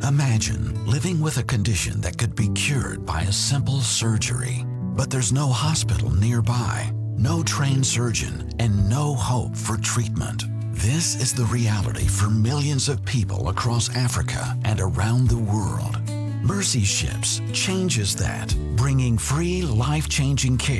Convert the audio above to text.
Imagine living with a condition that could be cured by a simple surgery, but there's no hospital nearby, no trained surgeon, and no hope for treatment. This is the reality for millions of people across Africa and around the world. Mercy Ships changes that, bringing free, life-changing care